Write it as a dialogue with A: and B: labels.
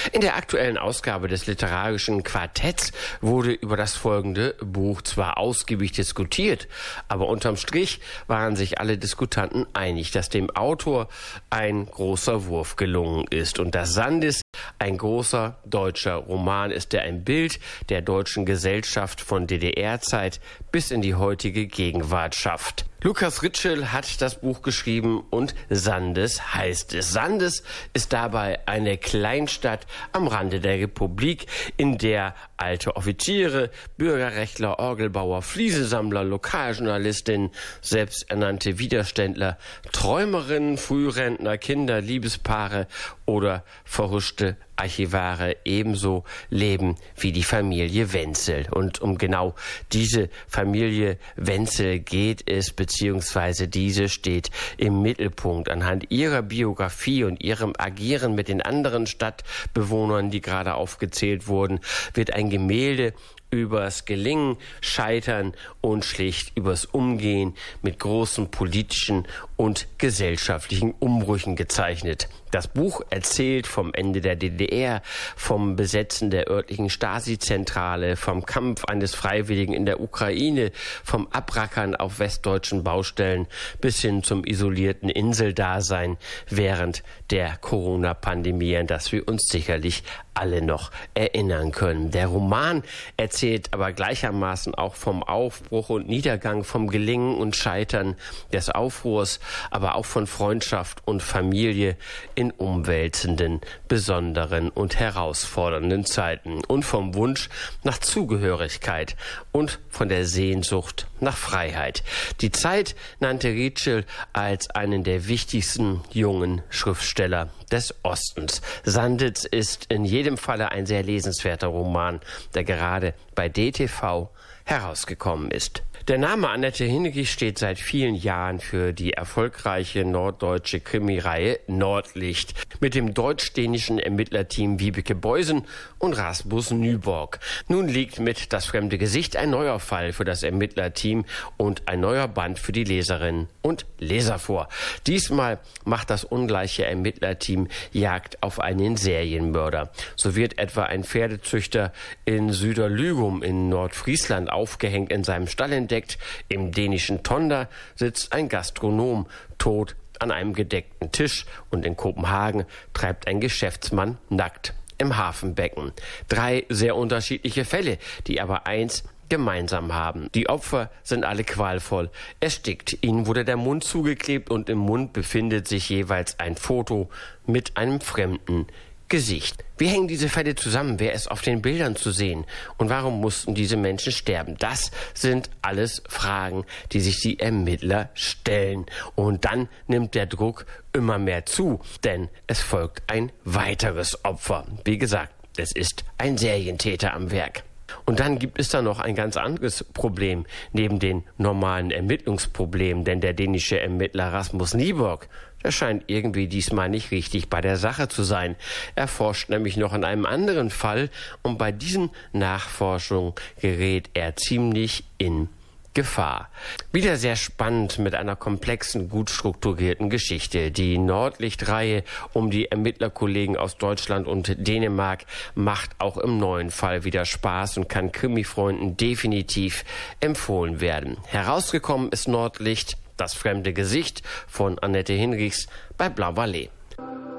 A: In der aktuellen Ausgabe des literarischen Quartetts wurde über das folgende Buch zwar ausgiebig diskutiert, aber unterm Strich waren sich alle Diskutanten einig, dass dem Autor ein großer Wurf gelungen ist und dass Sandes ein großer deutscher Roman ist, der ein Bild der deutschen Gesellschaft von DDR-Zeit bis in die heutige Gegenwart schafft. Lukas Ritschl hat das Buch geschrieben und Sandes heißt es. Sandes ist dabei eine Kleinstadt am Rande der Republik, in der alte Offiziere, Bürgerrechtler, Orgelbauer, Fliesensammler, Lokaljournalistinnen, selbsternannte Widerständler, Träumerinnen, Frührentner, Kinder, Liebespaare oder verhuschte Archivare ebenso leben wie die Familie Wenzel. Und um genau diese Familie Wenzel geht es, beziehungsweise diese steht im Mittelpunkt. Anhand ihrer Biografie und ihrem Agieren mit den anderen Stadtbewohnern, die gerade aufgezählt wurden, wird ein Gemälde übers Gelingen, Scheitern und schlicht übers Umgehen mit großen politischen und gesellschaftlichen Umbrüchen gezeichnet. Das Buch erzählt vom Ende der DDR, vom Besetzen der örtlichen Stasi-Zentrale, vom Kampf eines Freiwilligen in der Ukraine, vom Abrackern auf westdeutschen Baustellen bis hin zum isolierten Inseldasein während der Corona-Pandemie, an das wir uns sicherlich alle noch erinnern können. Der Roman erzählt aber gleichermaßen auch vom Aufbruch und Niedergang, vom Gelingen und Scheitern des Aufruhrs, aber auch von Freundschaft und Familie in umwälzenden, besonderen und herausfordernden Zeiten und vom Wunsch nach Zugehörigkeit und von der Sehnsucht nach Freiheit. Die Zeit nannte Ritschl als einen der wichtigsten jungen Schriftsteller des Ostens. Sandes ist in jedem Falle ein sehr lesenswerter Roman, der gerade bei DTV herausgekommen ist. Der Name Annette Hinrichs steht seit vielen Jahren für die erfolgreiche norddeutsche Krimireihe Nordlicht mit dem deutsch-dänischen Ermittlerteam Wiebeke Beusen und Rasmus Nyborg. Nun liegt mit Das fremde Gesicht ein neuer Fall für das Ermittlerteam und ein neuer Band für die Leserinnen und Leser vor. Diesmal macht das ungleiche Ermittlerteam Jagd auf einen Serienmörder. So wird etwa ein Pferdezüchter in Süderlügum in Nordfriesland aufgehängt in seinem Stall entdeckt. Im dänischen Tonda sitzt ein Gastronom tot an einem gedeckten Tisch und in Kopenhagen treibt ein Geschäftsmann nackt im Hafenbecken. 3 sehr unterschiedliche Fälle, die aber eins gemeinsam haben. Die Opfer sind alle qualvoll erstickt. Ihnen wurde der Mund zugeklebt und im Mund befindet sich jeweils ein Foto mit einem fremden Gesicht. Wie hängen diese Fälle zusammen? Wer ist auf den Bildern zu sehen? Und warum mussten diese Menschen sterben? Das sind alles Fragen, die sich die Ermittler stellen. Und dann nimmt der Druck immer mehr zu, denn es folgt ein weiteres Opfer. Wie gesagt, es ist ein Serientäter am Werk. Und dann gibt es da noch ein ganz anderes Problem neben den normalen Ermittlungsproblemen, denn der dänische Ermittler Rasmus Nyborg, der scheint irgendwie diesmal nicht richtig bei der Sache zu sein. Er forscht nämlich noch an einem anderen Fall und bei diesen Nachforschungen gerät er ziemlich in Gefahr. Wieder sehr spannend mit einer komplexen, gut strukturierten Geschichte. Die Nordlicht-Reihe um die Ermittlerkollegen aus Deutschland und Dänemark macht auch im neuen Fall wieder Spaß und kann Krimi-Freunden definitiv empfohlen werden. Herausgekommen ist Nordlicht, Das fremde Gesicht von Annette Hinrichs bei Blau Ballet.